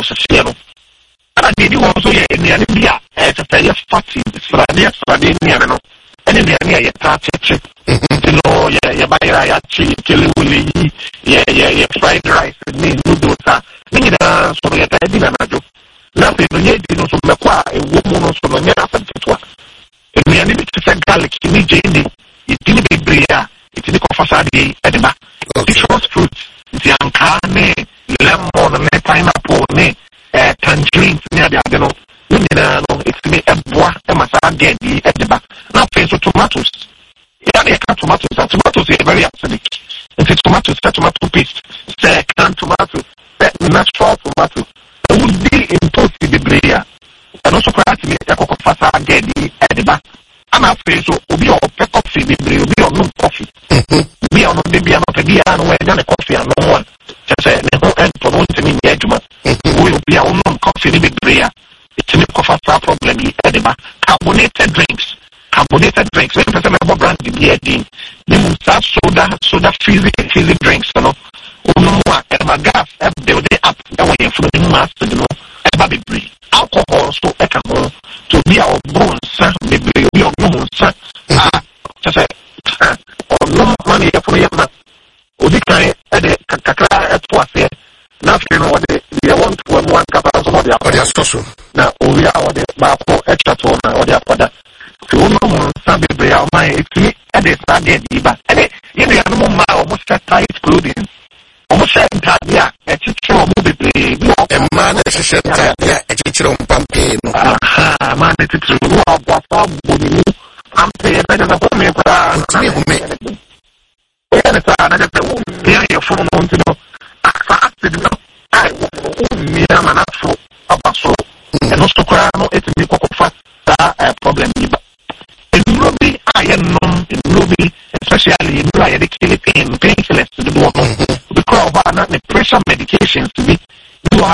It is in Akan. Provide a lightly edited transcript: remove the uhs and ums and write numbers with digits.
sociano. And I did also in the India as a fair fatty, Friday, no. And in the area, you touch it. You know, you buy a chili, fried rice, and noodles. So you didn't know. Nothing, you didn't know, a woman or so many after it. And we are to send garlic, you need JD, it didn't be bria, it didn't confess the edema. Citrus fruits, the ancane, lemon, pineapple, tangerines near the Adeno. It's me a bois, a massage, get the edema. Now, face of tomatoes. Yeah, tomatoes, and tomatoes are very acidic. If it's tomatoes, tomato paste, canned tomato, natural tomato. It would be imposed the bria. And also, practically, a cocoa get the edema. I'm afraid so, be all coffee, be no coffee. Be on the beer, not a beer, and we're done a coffee and no one. Just say, no end for one to mean the edgement. Will be our non coffee, the bria. It's a coffee problem, edema. Carbonated drinks. When person have brand the beer thing, they will start soda fizzy drinks, you know. No more, and gas, build it up, that way from the master, you know, ever be free. Alcohol, so alcohol, to be our bones, be your bones, just say, or no money for your man. Udika, at the Kakra at Poitiers, nothing what they want to one cup of the social. Now, we are the Bapo, extra tone, or the other. To no some be our mind, it's me, and it's not dead, but in the animal mile, almost tight clothing. Almost said that, yeah, a teacher movie, a man, a teacher on pumpkin. Man, it's true. I'm saying better than home, your phone on to know. I won't me, I'm an actual abasso, and also cry, it's a problem. In Ruby, I am known in Ruby, especially in painkillers to the bone. Because not the pressure medications to be, you are